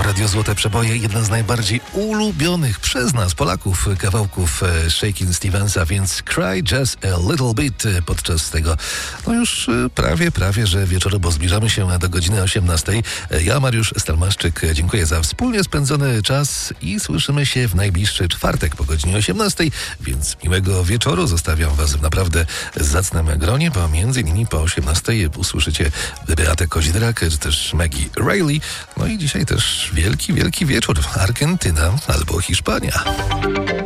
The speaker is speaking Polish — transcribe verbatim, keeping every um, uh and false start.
Radio Złote Przeboje, jeden z najbardziej ulubionych przez nas, Polaków, kawałków Shakin' Stevensa, więc Cry Just a Little Bit podczas tego, no już prawie, prawie, że wieczoru, bo zbliżamy się do godziny osiemnastej. Ja, Mariusz Stalmaszczyk, dziękuję za wspólnie spędzony czas i słyszymy się w najbliższy czwartek po godzinie osiemnastej, więc miłego wieczoru. Zostawiam Was w naprawdę zacnym gronie, bo między innymi po osiemnastej usłyszycie Beatę Kozidrak, czy też Maggie Reilly. No i dzisiaj też wielki, wielki wieczór. Argentyna albo Hiszpania.